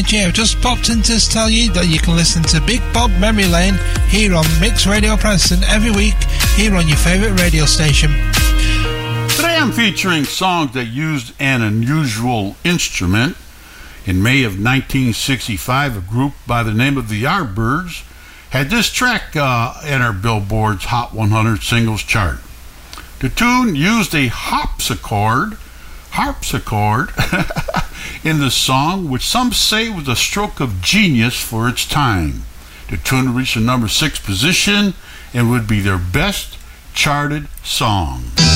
Yeah, I've just popped in to tell you that you can listen to Big Bob Memory Lane here on Mix Radio Preston every week here on your favourite radio station. Today I'm featuring songs that used an unusual instrument. In May of 1965, a group by the name of the Yardbirds had this track enter Billboard's Hot 100 singles chart. The tune used a harpsichord in the song, which some say was a stroke of genius for its time. The tune reached the number 6 position and would be their best charted song.